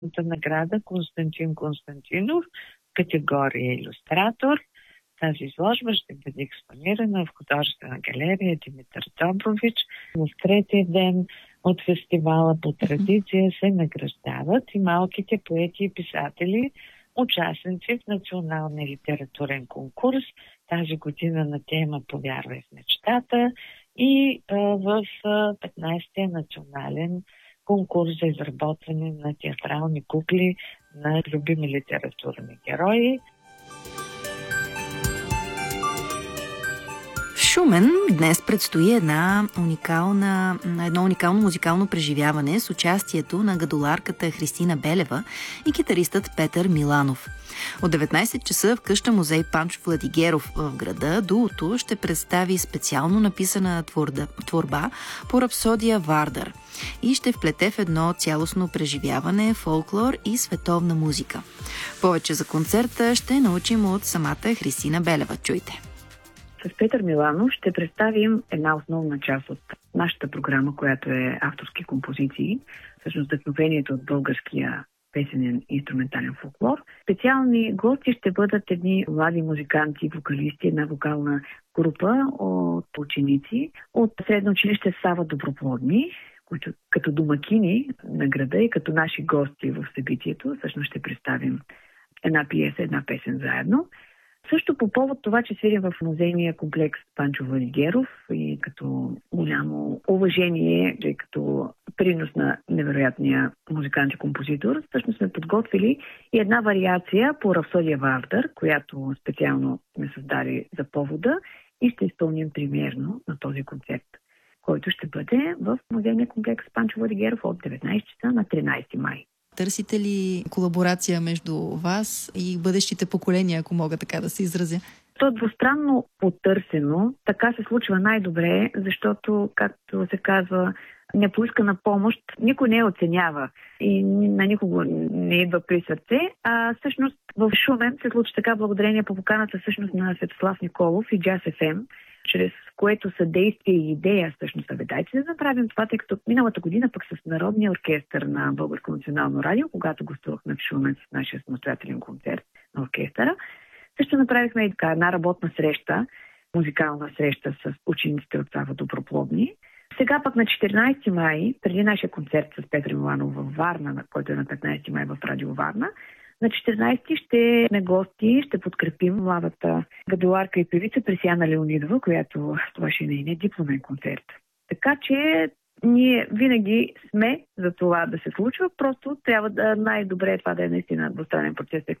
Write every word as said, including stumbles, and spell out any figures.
награда Константин Константинов, категория илюстратор. Тази изложба ще бъде експонирана в художествена галерия Димитър Добрович. В третия ден от фестивала по традиция се награждават и малките поети и писатели, участници в националния литературен конкурс. Тази година на тема "Повярвай в мечтата" и а, в петнайсетия национален конкурс за изработване на театрални кукли на любими литературни герои. В Шумен днес предстои една уникална, едно уникално музикално преживяване с участието на гадоларката Христина Белева и китаристът Петър Миланов. От деветнайсет часа в къща музей Панчо Владигеров в града дуото ще представи специално написана творда, творба по рапсодия Вардър и ще вплете в едно цялостно преживяване фолклор и световна музика. Повече за концерта ще научим от самата Христина Белева. Чуйте! С Петър Миланов ще представим една основна част от нашата програма, която е авторски композиции, всъщност вдъхновението от българския песенен и инструментален фолклор. Специални гости ще бъдат едни млади музиканти, вокалисти, една вокална група от ученици от средно училище Сава Доброплодни, които като домакини на града и като наши гости в събитието всъщност ще представим една пиеса, една песен заедно. Също по повод това, че свирим в музейния комплекс Панчо Владигеров и като голямо уважение и като принос на невероятния музикант и композитор, всъщност сме подготвили и една вариация по рапсодия Вардър, която специално сме създали за повода и ще изпълним премиерно на този концерт, който ще бъде в музейния комплекс Панчо Владигеров от деветнайсет часа на тринайсети май. Търсите ли колаборация между вас и бъдещите поколения, ако мога така да се изразя? То е двустранно потърсено. Така се случва най-добре, защото, както се казва, непоискана помощ никой не оценява и на никого не идва при сърце. А всъщност в Шумен се случи така благодарение по поканата всъщност на Светослав Николов и Джаз Еф Ем, чрез което съдействие и идея всъщност са дайте да направим това, тъй като миналата година пък с Народния оркестър на Българско национално радио, когато гостувахме в Шумен с нашия самостоятелен концерт на оркестъра, също направихме и така една работна среща, музикална среща с учениците от Сава Доброплодни. Сега пък на четиринайсети май, преди нашия концерт с Петър Миланов във Варна, който е на петнайсети май в Радио Варна, на четиринайсети ще сме гости, ще подкрепим младата гадоларка и певица Пресияна Леонидова, която това ще е нейният дипломен концерт. Така че ние винаги сме за това да се случва, просто трябва да най-добре това да е наистина двустранен процес,